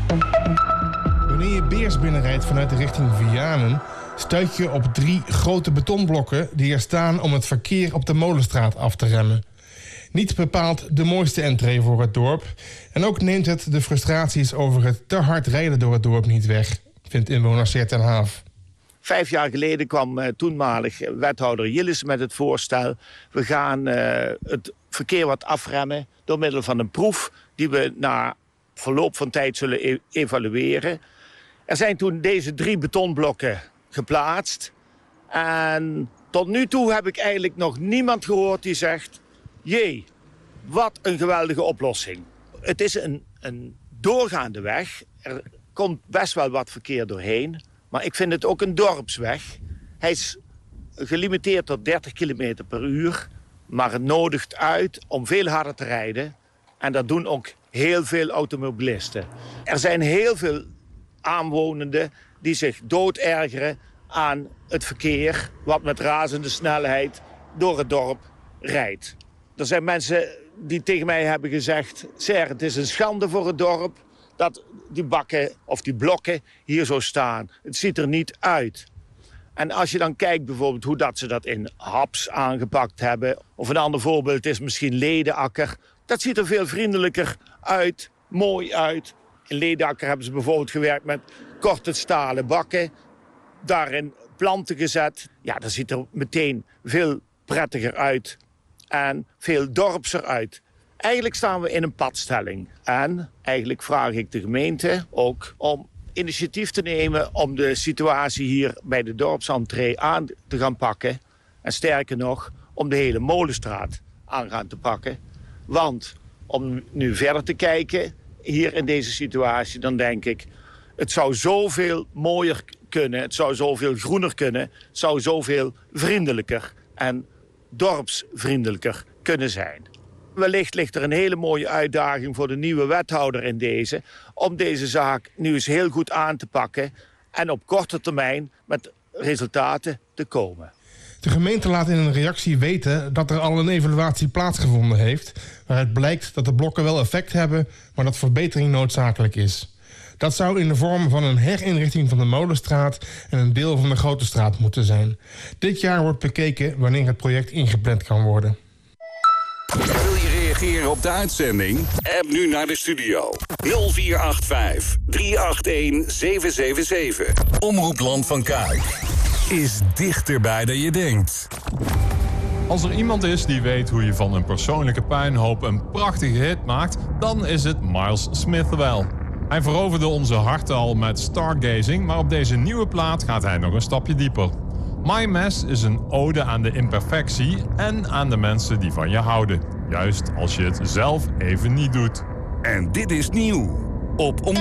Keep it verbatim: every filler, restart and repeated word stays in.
Wanneer je Beers binnenrijdt vanuit de richting Vianen, stuit je op drie grote betonblokken die er staan om het verkeer op de Molenstraat af te remmen. Niet bepaald de mooiste entree voor het dorp. En ook neemt het de frustraties over het te hard rijden door het dorp niet weg, vindt inwoner Sert ten Haaf. Vijf jaar geleden kwam uh, toenmalig wethouder Jillis met het voorstel. We gaan uh, het verkeer wat afremmen door middel van een proef die we na verloop van tijd zullen e- evalueren. Er zijn toen deze drie betonblokken geplaatst. En tot nu toe heb ik eigenlijk nog niemand gehoord die zegt: jee, wat een geweldige oplossing. Het is een, een doorgaande weg. Er komt best wel wat verkeer doorheen. Maar ik vind het ook een dorpsweg. Hij is gelimiteerd tot dertig kilometer per uur. Maar het nodigt uit om veel harder te rijden. En dat doen ook heel veel automobilisten. Er zijn heel veel aanwonenden die zich doodergeren aan het verkeer wat met razende snelheid door het dorp rijdt. Er zijn mensen die tegen mij hebben gezegd: Ser, het is een schande voor het dorp dat die bakken of die blokken hier zo staan. Het ziet er niet uit. En als je dan kijkt bijvoorbeeld hoe dat ze dat in Haps aangepakt hebben, of een ander voorbeeld is misschien Ledenakker. Dat ziet er veel vriendelijker uit, mooi uit. In Ledenakker hebben ze bijvoorbeeld gewerkt met korte stalen bakken, daarin planten gezet. Ja, dat ziet er meteen veel prettiger uit en veel dorpser uit. Eigenlijk staan we in een padstelling. En eigenlijk vraag ik de gemeente ook om initiatief te nemen om de situatie hier bij de dorpsentree aan te gaan pakken. En sterker nog, om de hele Molenstraat aan gaan te pakken. Want om nu verder te kijken hier in deze situatie, dan denk ik, het zou zoveel mooier kunnen, het zou zoveel groener kunnen, het zou zoveel vriendelijker en dorpsvriendelijker kunnen zijn. Wellicht ligt er een hele mooie uitdaging voor de nieuwe wethouder in deze, om deze zaak nu eens heel goed aan te pakken en op korte termijn met resultaten te komen. De gemeente laat in een reactie weten dat er al een evaluatie plaatsgevonden heeft, waaruit blijkt dat de blokken wel effect hebben, maar dat verbetering noodzakelijk is. Dat zou in de vorm van een herinrichting van de Molenstraat en een deel van de Grote Straat moeten zijn. Dit jaar wordt bekeken wanneer het project ingepland kan worden. Wil je reageren op de uitzending? App nu naar de studio. nul vier acht vijf, drie acht een, zeven zeven zeven. Omroep Land van Kuik is dichterbij dan je denkt. Als er iemand is die weet hoe je van een persoonlijke puinhoop een prachtige hit maakt, dan is het Miles Smith wel. Hij veroverde onze harten al met Stargazing, maar op deze nieuwe plaat gaat hij nog een stapje dieper. My Mess is een ode aan de imperfectie en aan de mensen die van je houden. Juist als je het zelf even niet doet. En dit is nieuw op